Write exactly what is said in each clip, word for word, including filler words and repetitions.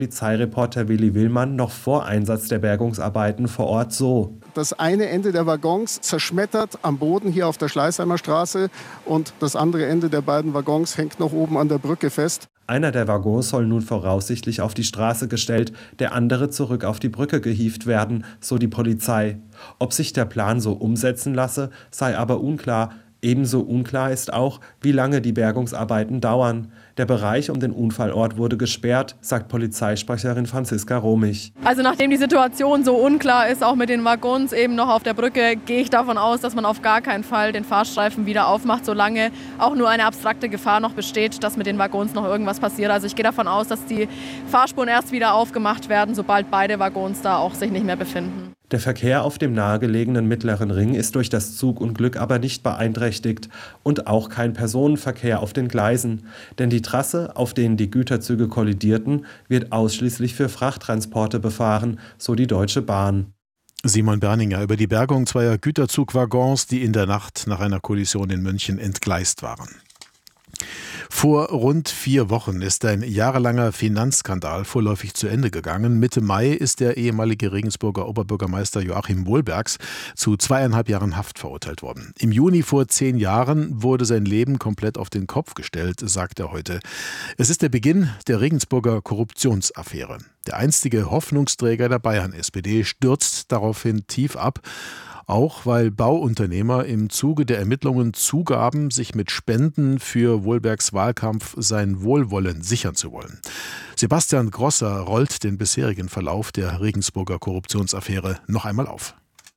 Polizeireporter Willi Willmann noch vor Einsatz der Bergungsarbeiten vor Ort so. Das eine Ende der Waggons zerschmettert am Boden hier auf der Schleißheimer Straße und das andere Ende der beiden Waggons hängt noch oben an der Brücke fest. Einer der Waggons soll nun voraussichtlich auf die Straße gestellt, der andere zurück auf die Brücke gehievt werden, so die Polizei. Ob sich der Plan so umsetzen lasse, sei aber unklar. Ebenso unklar ist auch, wie lange die Bergungsarbeiten dauern. Der Bereich um den Unfallort wurde gesperrt, sagt Polizeisprecherin Franziska Romich. Also nachdem die Situation so unklar ist, auch mit den Waggons eben noch auf der Brücke, gehe ich davon aus, dass man auf gar keinen Fall den Fahrstreifen wieder aufmacht, solange auch nur eine abstrakte Gefahr noch besteht, dass mit den Waggons noch irgendwas passiert. Also ich gehe davon aus, dass die Fahrspuren erst wieder aufgemacht werden, sobald beide Waggons da auch sich nicht mehr befinden. Der Verkehr auf dem nahegelegenen Mittleren Ring ist durch das Zugunglück aber nicht beeinträchtigt und auch kein Personenverkehr auf den Gleisen. Denn die Trasse, auf denen die Güterzüge kollidierten, wird ausschließlich für Frachttransporte befahren, so die Deutsche Bahn. Simon Berninger über die Bergung zweier Güterzugwaggons, die in der Nacht nach einer Kollision in München entgleist waren. Vor rund vier Wochen ist ein jahrelanger Finanzskandal vorläufig zu Ende gegangen. Mitte Mai ist der ehemalige Regensburger Oberbürgermeister Joachim Wohlbergs zu zweieinhalb Jahren Haft verurteilt worden. Im Juni vor zehn Jahren wurde sein Leben komplett auf den Kopf gestellt, sagt er heute. Es ist der Beginn der Regensburger Korruptionsaffäre. Der einstige Hoffnungsträger der Bayern-S P D stürzt daraufhin tief ab. Auch weil Bauunternehmer im Zuge der Ermittlungen zugaben, sich mit Spenden für Wohlbergs Wahlkampf sein Wohlwollen sichern zu wollen. Sebastian Grosser rollt den bisherigen Verlauf der Regensburger Korruptionsaffäre noch einmal auf.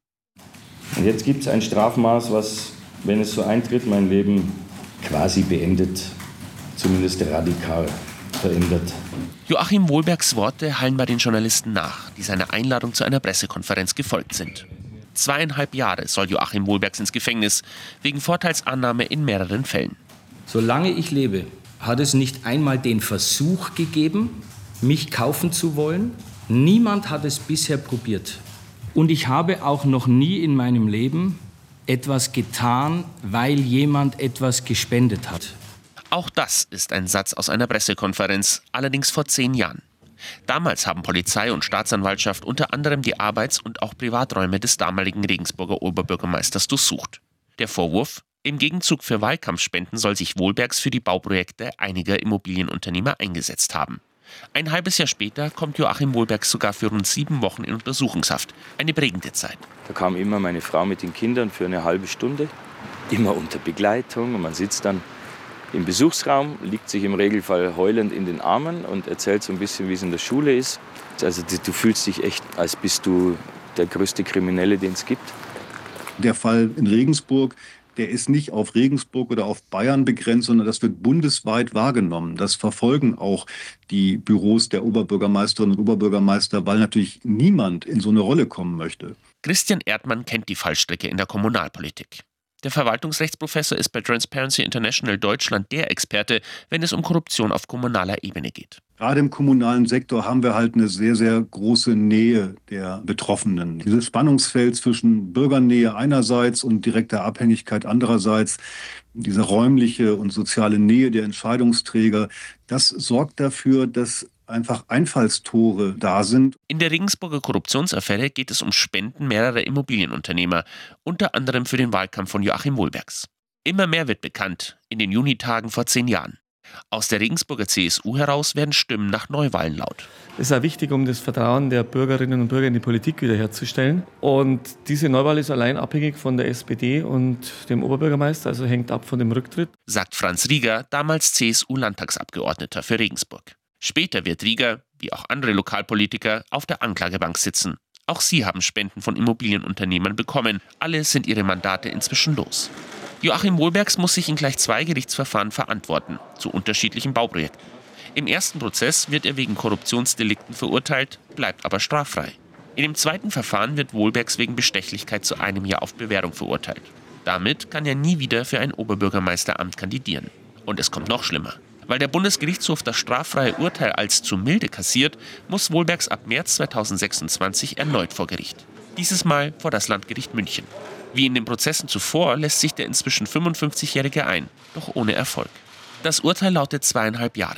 Und jetzt gibt es ein Strafmaß, was, wenn es so eintritt, mein Leben quasi beendet, zumindest radikal verändert. Joachim Wohlbergs Worte hallen bei den Journalisten nach, die seiner Einladung zu einer Pressekonferenz gefolgt sind. Zweieinhalb Jahre soll Joachim Wohlbergs ins Gefängnis, wegen Vorteilsannahme in mehreren Fällen. Solange ich lebe, hat es nicht einmal den Versuch gegeben, mich kaufen zu wollen. Niemand hat es bisher probiert. Und ich habe auch noch nie in meinem Leben etwas getan, weil jemand etwas gespendet hat. Auch das ist ein Satz aus einer Pressekonferenz, allerdings vor zehn Jahren. Damals haben Polizei und Staatsanwaltschaft unter anderem die Arbeits- und auch Privaträume des damaligen Regensburger Oberbürgermeisters durchsucht. Der Vorwurf: Im Gegenzug für Wahlkampfspenden soll sich Wohlbergs für die Bauprojekte einiger Immobilienunternehmer eingesetzt haben. Ein halbes Jahr später kommt Joachim Wohlbergs sogar für rund sieben Wochen in Untersuchungshaft. Eine prägende Zeit. Da kam immer meine Frau mit den Kindern für eine halbe Stunde, immer unter Begleitung. Und man sitzt dann im Besuchsraum, liegt sich im Regelfall heulend in den Armen und erzählt so ein bisschen, wie es in der Schule ist. Also du fühlst dich echt, als bist du der größte Kriminelle, den es gibt. Der Fall in Regensburg, der ist nicht auf Regensburg oder auf Bayern begrenzt, sondern das wird bundesweit wahrgenommen. Das verfolgen auch die Büros der Oberbürgermeisterinnen und Oberbürgermeister, weil natürlich niemand in so eine Rolle kommen möchte. Christian Erdmann kennt die Fallstricke in der Kommunalpolitik. Der Verwaltungsrechtsprofessor ist bei Transparency International Deutschland der Experte, wenn es um Korruption auf kommunaler Ebene geht. Gerade im kommunalen Sektor haben wir halt eine sehr, sehr große Nähe der Betroffenen. Dieses Spannungsfeld zwischen Bürgernähe einerseits und direkter Abhängigkeit andererseits, diese räumliche und soziale Nähe der Entscheidungsträger, das sorgt dafür, dass einfach Einfallstore da sind. In der Regensburger Korruptionsaffäre geht es um Spenden mehrerer Immobilienunternehmer, unter anderem für den Wahlkampf von Joachim Wohlbergs. Immer mehr wird bekannt in den Junitagen vor zehn Jahren. Aus der Regensburger C S U heraus werden Stimmen nach Neuwahlen laut. Es ist auch wichtig, um das Vertrauen der Bürgerinnen und Bürger in die Politik wiederherzustellen. Und diese Neuwahl ist allein abhängig von der S P D und dem Oberbürgermeister, also hängt ab von dem Rücktritt. Sagt Franz Rieger, damals C S U-Landtagsabgeordneter für Regensburg. Später wird Rieger, wie auch andere Lokalpolitiker, auf der Anklagebank sitzen. Auch sie haben Spenden von Immobilienunternehmern bekommen. Alle sind ihre Mandate inzwischen los. Joachim Wohlbergs muss sich in gleich zwei Gerichtsverfahren verantworten, zu unterschiedlichen Bauprojekten. Im ersten Prozess wird er wegen Korruptionsdelikten verurteilt, bleibt aber straffrei. In dem zweiten Verfahren wird Wohlbergs wegen Bestechlichkeit zu einem Jahr auf Bewährung verurteilt. Damit kann er nie wieder für ein Oberbürgermeisteramt kandidieren. Und es kommt noch schlimmer. Weil der Bundesgerichtshof das straffreie Urteil als zu milde kassiert, muss Wohlbergs ab März zweitausendsechsundzwanzig erneut vor Gericht. Dieses Mal vor das Landgericht München. Wie in den Prozessen zuvor lässt sich der inzwischen fünfundfünfzigjährige ein, doch ohne Erfolg. Das Urteil lautet zweieinhalb Jahre.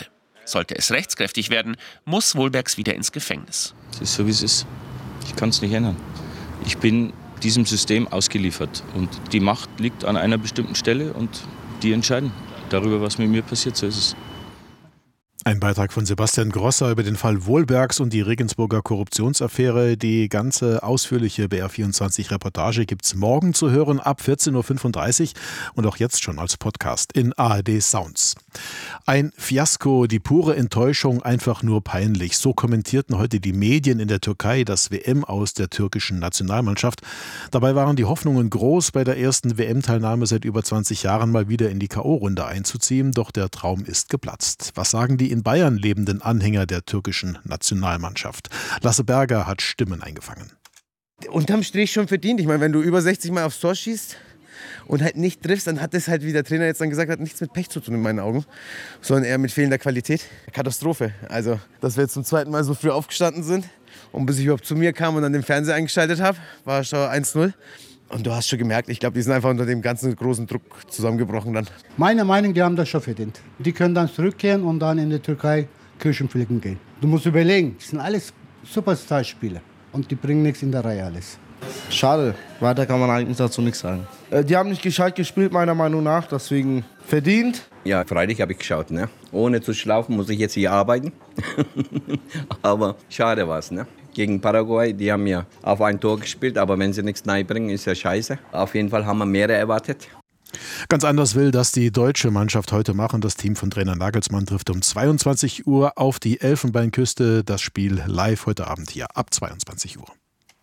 Sollte es rechtskräftig werden, muss Wohlbergs wieder ins Gefängnis. Es ist so, wie es ist. Ich kann es nicht ändern. Ich bin diesem System ausgeliefert und die Macht liegt an einer bestimmten Stelle und die entscheiden darüber, was mit mir passiert. So ist es. Ein Beitrag von Sebastian Grosser über den Fall Wohlbergs und die Regensburger Korruptionsaffäre. Die ganze ausführliche B R vierundzwanzig-Reportage gibt's morgen zu hören ab vierzehn Uhr fünfunddreißig und auch jetzt schon als Podcast in A R D Sounds. Ein Fiasko, die pure Enttäuschung, einfach nur peinlich. So kommentierten heute die Medien in der Türkei das W M aus der türkischen Nationalmannschaft. Dabei waren die Hoffnungen groß, bei der ersten W M-Teilnahme seit über zwanzig Jahren mal wieder in die K O-Runde einzuziehen. Doch der Traum ist geplatzt. Was sagen die in Bayern lebenden Anhänger der türkischen Nationalmannschaft? Lasse Berger hat Stimmen eingefangen. Unterm Strich schon verdient. Ich meine, wenn du über sechzig Mal aufs Tor schießt und halt nicht triffst, dann hat das halt, wie der Trainer jetzt dann gesagt hat, nichts mit Pech zu tun in meinen Augen, sondern eher mit fehlender Qualität. Katastrophe. Also, dass wir jetzt zum zweiten Mal so früh aufgestanden sind und bis ich überhaupt zu mir kam und dann den Fernseher eingeschaltet habe, war schon eins null. Und du hast schon gemerkt, ich glaube, die sind einfach unter dem ganzen großen Druck zusammengebrochen dann. Meine Meinung, die haben das schon verdient. Die können dann zurückkehren und dann in die Türkei Kirchen pflegen gehen. Du musst überlegen, das sind alles Superstar-Spieler und die bringen nichts in der Reihe alles. Schade, weiter kann man eigentlich dazu nichts sagen. Äh, die haben nicht gescheit gespielt, meiner Meinung nach, deswegen verdient. Ja, freilich habe ich geschaut, ne? Ohne zu schlafen muss ich jetzt hier arbeiten. Aber schade war's, ne? Gegen Paraguay, die haben ja auf ein Tor gespielt, aber wenn sie nichts bringen, ist ja scheiße. Auf jeden Fall haben wir mehr erwartet. Ganz anders will das die deutsche Mannschaft heute machen. Das Team von Trainer Nagelsmann trifft um zweiundzwanzig Uhr auf die Elfenbeinküste. Das Spiel live heute Abend hier ab zweiundzwanzig Uhr.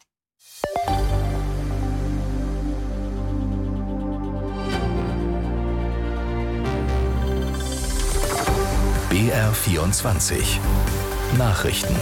B R vierundzwanzig Nachrichten.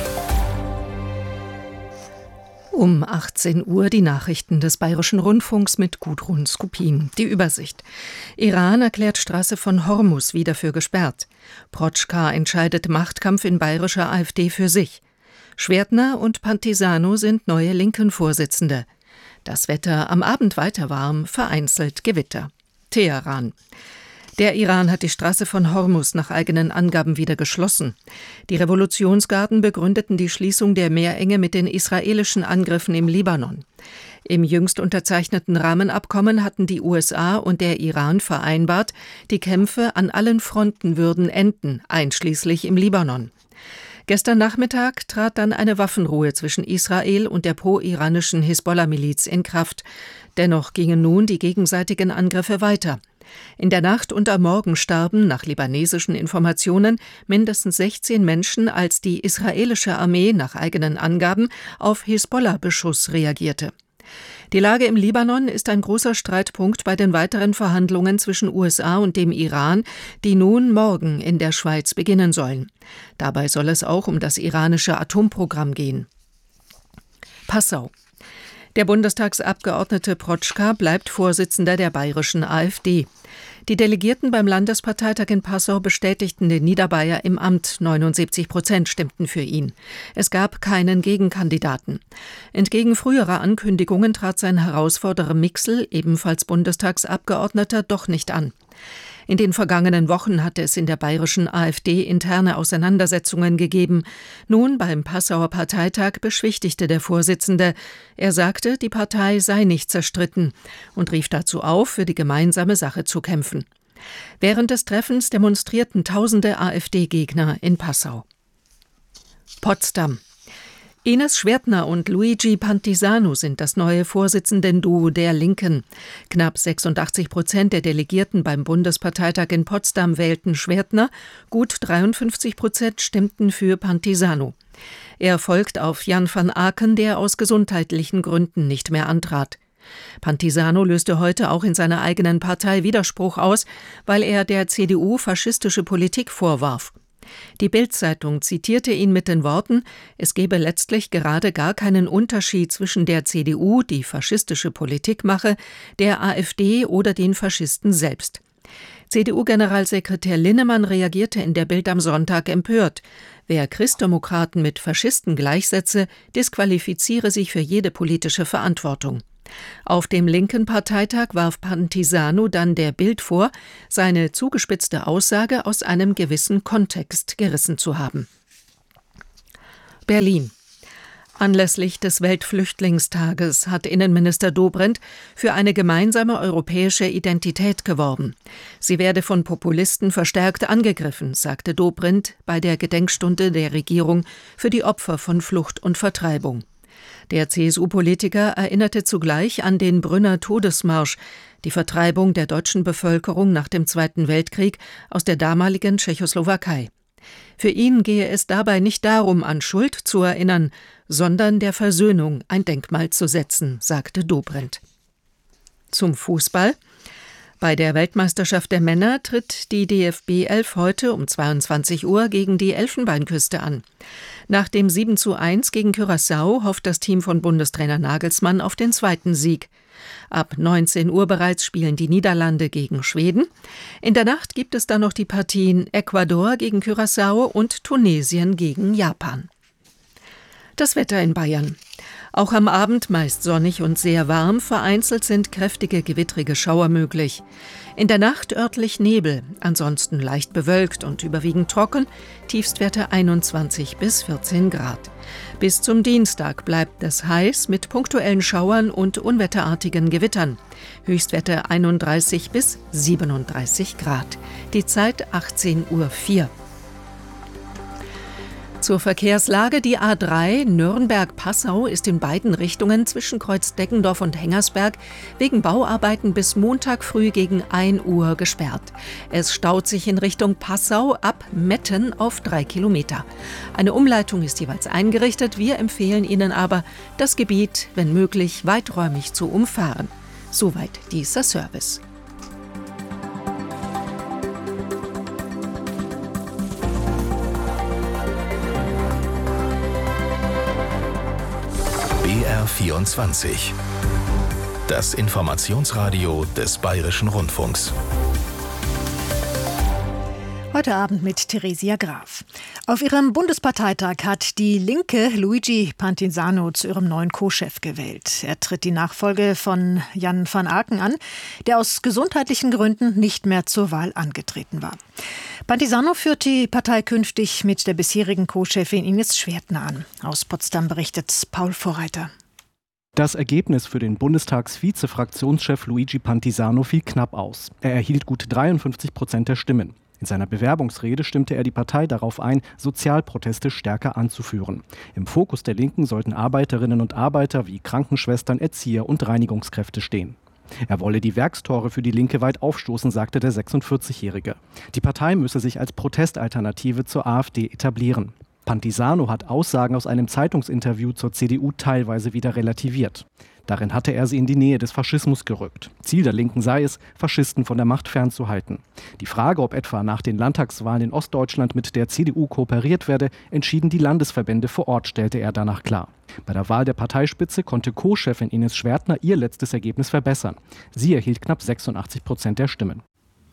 Um achtzehn Uhr die Nachrichten des Bayerischen Rundfunks mit Gudrun Skupin. Die Übersicht. Iran erklärt Straße von Hormus wieder für gesperrt. Protschka entscheidet Machtkampf in bayerischer AfD für sich. Schwertner und Pantisano sind neue Linken-Vorsitzende. Das Wetter am Abend weiter warm, vereinzelt Gewitter. Teheran. Der Iran hat die Straße von Hormus nach eigenen Angaben wieder geschlossen. Die Revolutionsgarden begründeten die Schließung der Meerenge mit den israelischen Angriffen im Libanon. Im jüngst unterzeichneten Rahmenabkommen hatten die U S A und der Iran vereinbart, die Kämpfe an allen Fronten würden enden, einschließlich im Libanon. Gestern Nachmittag trat dann eine Waffenruhe zwischen Israel und der pro-iranischen Hisbollah-Miliz in Kraft. Dennoch gingen nun die gegenseitigen Angriffe weiter. In der Nacht und am Morgen starben, nach libanesischen Informationen, mindestens sechzehn Menschen, als die israelische Armee nach eigenen Angaben auf Hisbollah-Beschuss reagierte. Die Lage im Libanon ist ein großer Streitpunkt bei den weiteren Verhandlungen zwischen U S A und dem Iran, die nun morgen in der Schweiz beginnen sollen. Dabei soll es auch um das iranische Atomprogramm gehen. Passau. Der Bundestagsabgeordnete Protschka bleibt Vorsitzender der bayerischen AfD. Die Delegierten beim Landesparteitag in Passau bestätigten den Niederbayer im Amt. neunundsiebzig Prozent stimmten für ihn. Es gab keinen Gegenkandidaten. Entgegen früherer Ankündigungen trat sein Herausforderer Mixel, ebenfalls Bundestagsabgeordneter, doch nicht an. In den vergangenen Wochen hatte es in der bayerischen AfD interne Auseinandersetzungen gegeben. Nun beim Passauer Parteitag beschwichtigte der Vorsitzende. Er sagte, die Partei sei nicht zerstritten und rief dazu auf, für die gemeinsame Sache zu kämpfen. Während des Treffens demonstrierten tausende AfD-Gegner in Passau. Potsdam. Ines Schwertner und Luigi Pantisano sind das neue Vorsitzenden-Duo der Linken. Knapp sechsundachtzig Prozent der Delegierten beim Bundesparteitag in Potsdam wählten Schwertner, gut dreiundfünfzig Prozent stimmten für Pantisano. Er folgt auf Jan van Aken, der aus gesundheitlichen Gründen nicht mehr antrat. Pantisano löste heute auch in seiner eigenen Partei Widerspruch aus, weil er der C D U faschistische Politik vorwarf. Die Bild-Zeitung zitierte ihn mit den Worten, es gebe letztlich gerade gar keinen Unterschied zwischen der C D U, die faschistische Politik mache, der AfD oder den Faschisten selbst. C D U-Generalsekretär Linnemann reagierte in der Bild am Sonntag empört. Wer Christdemokraten mit Faschisten gleichsetze, disqualifiziere sich für jede politische Verantwortung. Auf dem linken Parteitag warf Pantisano dann der Bild vor, seine zugespitzte Aussage aus einem gewissen Kontext gerissen zu haben. Berlin. Anlässlich des Weltflüchtlingstages hat Innenminister Dobrindt für eine gemeinsame europäische Identität geworben. Sie werde von Populisten verstärkt angegriffen, sagte Dobrindt bei der Gedenkstunde der Regierung für die Opfer von Flucht und Vertreibung. Der C S U-Politiker erinnerte zugleich an den Brünner Todesmarsch, die Vertreibung der deutschen Bevölkerung nach dem Zweiten Weltkrieg aus der damaligen Tschechoslowakei. Für ihn gehe es dabei nicht darum, an Schuld zu erinnern, sondern der Versöhnung ein Denkmal zu setzen, sagte Dobrindt. Zum Fußball. Bei der Weltmeisterschaft der Männer tritt die D F B elf heute um zweiundzwanzig Uhr gegen die Elfenbeinküste an. Nach dem sieben zu eins gegen Curaçao hofft das Team von Bundestrainer Nagelsmann auf den zweiten Sieg. Ab neunzehn Uhr bereits spielen die Niederlande gegen Schweden. In der Nacht gibt es dann noch die Partien Ecuador gegen Curaçao und Tunesien gegen Japan. Das Wetter in Bayern. Auch am Abend meist sonnig und sehr warm, vereinzelt sind kräftige gewittrige Schauer möglich. In der Nacht örtlich Nebel, ansonsten leicht bewölkt und überwiegend trocken, Tiefstwerte einundzwanzig bis vierzehn Grad. Bis zum Dienstag bleibt es heiß mit punktuellen Schauern und unwetterartigen Gewittern. Höchstwerte einunddreißig bis siebenunddreißig Grad. Die Zeit achtzehn Uhr vier. Zur Verkehrslage: Die A drei Nürnberg-Passau ist in beiden Richtungen zwischen Kreuz Deggendorf und Hengersberg wegen Bauarbeiten bis Montag früh gegen ein Uhr gesperrt. Es staut sich in Richtung Passau ab Metten auf drei Kilometer. Eine Umleitung ist jeweils eingerichtet. Wir empfehlen Ihnen aber, das Gebiet, wenn möglich, weiträumig zu umfahren. Soweit dieser Service. B R vierundzwanzig. Das Informationsradio des Bayerischen Rundfunks. Heute Abend mit Theresia Graf. Auf ihrem Bundesparteitag hat die Linke Luigi Pantisano zu ihrem neuen Co-Chef gewählt. Er tritt die Nachfolge von Jan van Aken an, der aus gesundheitlichen Gründen nicht mehr zur Wahl angetreten war. Pantisano führt die Partei künftig mit der bisherigen Co-Chefin Ines Schwertner an. Aus Potsdam berichtet Paul Vorreiter. Das Ergebnis für den Bundestagsvize-Fraktionschef Luigi Pantisano fiel knapp aus. Er erhielt gut dreiundfünfzig Prozent der Stimmen. In seiner Bewerbungsrede stimmte er die Partei darauf ein, Sozialproteste stärker anzuführen. Im Fokus der Linken sollten Arbeiterinnen und Arbeiter wie Krankenschwestern, Erzieher und Reinigungskräfte stehen. Er wolle die Werkstore für die Linke weit aufstoßen, sagte der sechsundvierzigjährige. Die Partei müsse sich als Protestalternative zur AfD etablieren. Pantisano hat Aussagen aus einem Zeitungsinterview zur C D U teilweise wieder relativiert. Darin hatte er sie in die Nähe des Faschismus gerückt. Ziel der Linken sei es, Faschisten von der Macht fernzuhalten. Die Frage, ob etwa nach den Landtagswahlen in Ostdeutschland mit der C D U kooperiert werde, entschieden die Landesverbände vor Ort, stellte er danach klar. Bei der Wahl der Parteispitze konnte Co-Chefin Ines Schwertner ihr letztes Ergebnis verbessern. Sie erhielt knapp sechsundachtzig Prozent der Stimmen.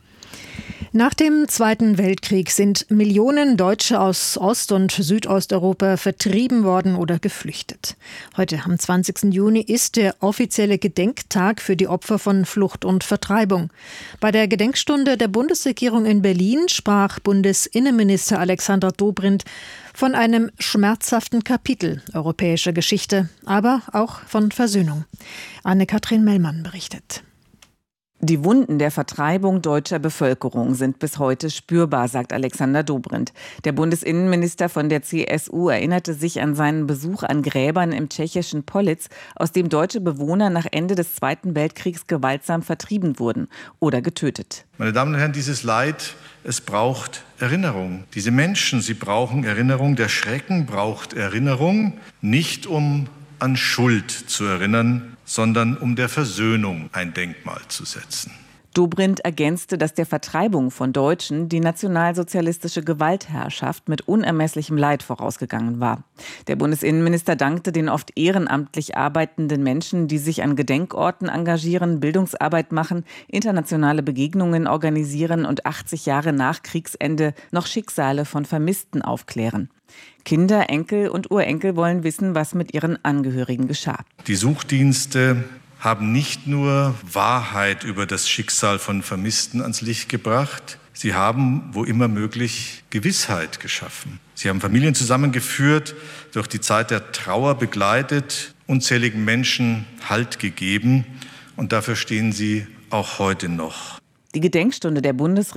Nach dem Zweiten Weltkrieg sind Millionen Deutsche aus Ost- und Südosteuropa vertrieben worden oder geflüchtet. Heute am zwanzigsten Juni ist der offizielle Gedenktag für die Opfer von Flucht und Vertreibung. Bei der Gedenkstunde der Bundesregierung in Berlin sprach Bundesinnenminister Alexander Dobrindt von einem schmerzhaften Kapitel europäischer Geschichte, aber auch von Versöhnung. Anne-Kathrin Mellmann berichtet. Die Wunden der Vertreibung deutscher Bevölkerung sind bis heute spürbar, sagt Alexander Dobrindt. Der Bundesinnenminister von der C S U erinnerte sich an seinen Besuch an Gräbern im tschechischen Polic, aus dem deutsche Bewohner nach Ende des Zweiten Weltkriegs gewaltsam vertrieben wurden oder getötet. Meine Damen und Herren, dieses Leid, es braucht Erinnerung. Diese Menschen, sie brauchen Erinnerung. Der Schrecken braucht Erinnerung, nicht um an Schuld zu erinnern, sondern um der Versöhnung ein Denkmal zu setzen. Dobrindt ergänzte, dass der Vertreibung von Deutschen die nationalsozialistische Gewaltherrschaft mit unermesslichem Leid vorausgegangen war. Der Bundesinnenminister dankte den oft ehrenamtlich arbeitenden Menschen, die sich an Gedenkorten engagieren, Bildungsarbeit machen, internationale Begegnungen organisieren und achtzig Jahre nach Kriegsende noch Schicksale von Vermissten aufklären. Kinder, Enkel und Urenkel wollen wissen, was mit ihren Angehörigen geschah. Die Suchdienste haben nicht nur Wahrheit über das Schicksal von Vermissten ans Licht gebracht, sie haben, wo immer möglich, Gewissheit geschaffen. Sie haben Familien zusammengeführt, durch die Zeit der Trauer begleitet, unzähligen Menschen Halt gegeben und dafür stehen sie auch heute noch. Die Gedenkstunde der Bundesregierung